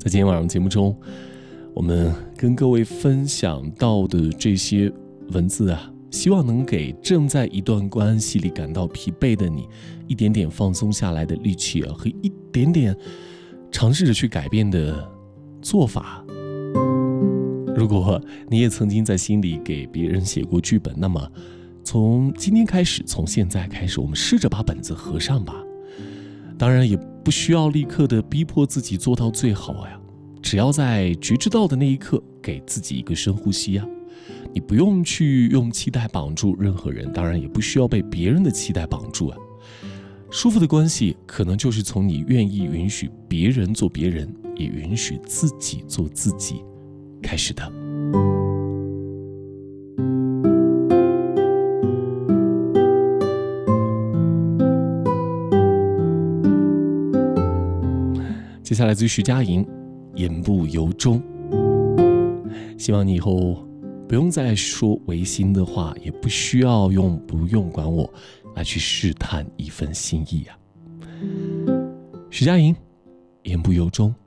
在今天晚上节目中，我们跟各位分享到的这些文字啊，希望能给正在一段关系里感到疲惫的你一点点放松下来的力气啊，和一点点尝试着去改变的做法。如果你也曾经在心里给别人写过剧本，那么从今天开始，从现在开始，我们试着把本子合上吧。当然也不需要立刻的逼迫自己做到最好呀，只要在觉知到的那一刻给自己一个深呼吸啊。你不用去用期待绑住任何人，当然也不需要被别人的期待绑住啊。舒服的关系可能就是从你愿意允许别人做别人，也允许自己做自己开始的。接下来自于徐佳莹，言不由衷。希望你以后不用再说违心的话，也不需要用不用管我来去试探一份心意啊。徐佳莹，言不由衷。